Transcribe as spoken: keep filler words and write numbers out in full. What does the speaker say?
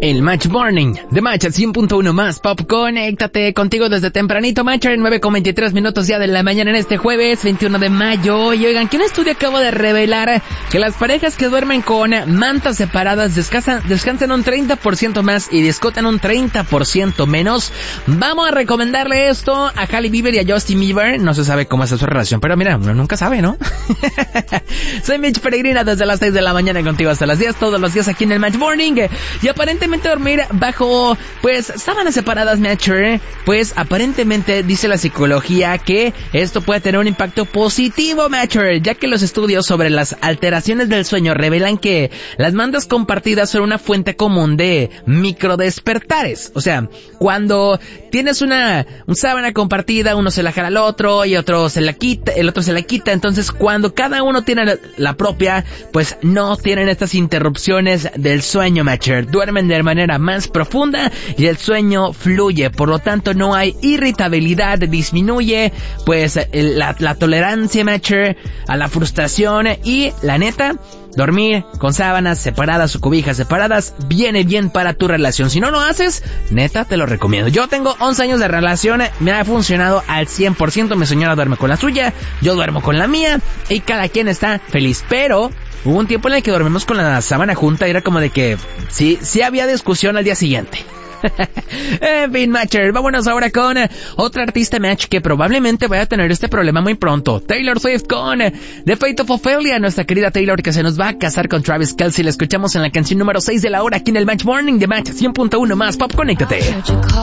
El Match Morning de Match cien punto uno más Pop. Conéctate contigo desde tempranito, Match, en nueve con veintitrés minutos ya de la mañana en este jueves veintiuno de mayo. Y oigan, que un estudio acaba de revelar que las parejas que duermen con mantas separadas descansan, descansan un treinta por ciento más y discuten un treinta por ciento menos. Vamos a recomendarle esto a Hailey Bieber y a Justin Bieber. No se sabe cómo es su relación, pero mira, uno nunca sabe, ¿no? Soy Mitch Peregrina desde las seis de la mañana contigo hasta las diez, todos los días aquí en el Match Morning. Y aparentemente dormir bajo, pues, sábanas separadas, Matcher, pues, aparentemente dice la psicología que esto puede tener un impacto positivo, Matcher, ya que los estudios sobre las alteraciones del sueño revelan que las mantas compartidas son una fuente común de microdespertares. O sea, cuando tienes una, una sábana compartida, uno se la jala al otro y otro se la quita, el otro se la quita, entonces cuando cada uno tiene la, la propia, pues no tienen estas interrupciones del sueño, Matcher. Duermen de manera más profunda y el sueño fluye, por lo tanto no hay irritabilidad, disminuye pues la, la tolerancia, Matcher, a la frustración. Y la neta, dormir con sábanas separadas o cobijas separadas viene bien para tu relación. Si no lo haces, neta, te lo recomiendo. Yo tengo once años de relación, me ha funcionado al cien por ciento. Mi señora duerme con la suya, yo duermo con la mía y cada quien está feliz. Pero hubo un tiempo en el que dormimos con la sábana junta y era como de que sí, sí había discusión al día siguiente. En fin, Matcher, vámonos ahora con otra artista, Match, que probablemente vaya a tener este problema muy pronto. Taylor Swift con The Fate of Ophelia, nuestra querida Taylor, que se nos va a casar con Travis Kelce. La escuchamos en la canción número seis de la hora aquí en el Match Morning de Match cien punto uno más Pop. Conéctate.